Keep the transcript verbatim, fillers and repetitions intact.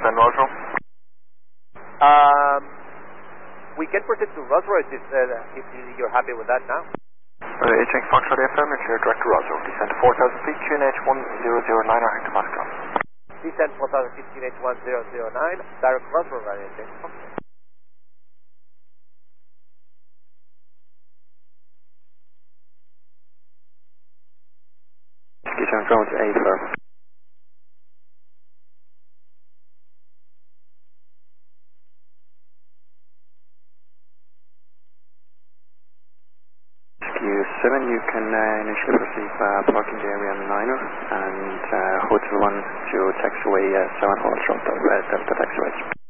descend Roswell. Um, we can proceed to Roswell if, uh, if you're happy with that now. Uh, H X Foxtrot F M, clear direct to Roswell. Descend to four thousand feet, Q N H one zero zero nine, or to Moscow. Descend four thousand feet, Q N H one zero zero nine, direct Roswell, right, H X Foxtrot. Descend going to A firm. seven, you can uh, initially receive uh, parking area on Niner and uh, Hotel one to taxiway uh, seven Hall Delta, uh, Delta taxiways.